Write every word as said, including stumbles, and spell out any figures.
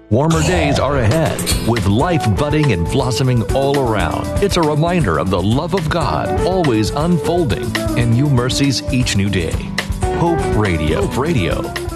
Warmer days are ahead, with life budding and blossoming all around. It's a reminder of the love of God always unfolding and new mercies each new day. Hope Radio. Hope Radio.